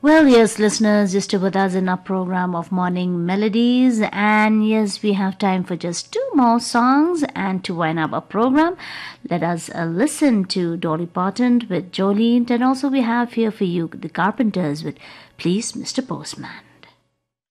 Well, yes, listeners, you're still with us in our program of Morning Melodies. And yes, we have time for just two more songs. And to wind up our program, let us listen to Dolly Parton with Jolene. And also, we have here for you the Carpenters with Please, Mr. Postman.